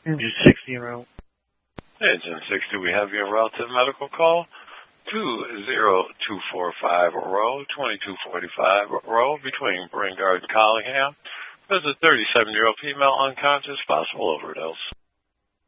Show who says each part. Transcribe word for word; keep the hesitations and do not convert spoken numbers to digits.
Speaker 1: Engine sixty en route.
Speaker 2: Engine sixty, we have your route to medical call. two zero two four five row, twenty-two forty-five row between Braingard and Collingham. There's a thirty-seven-year-old female unconscious, possible overdose.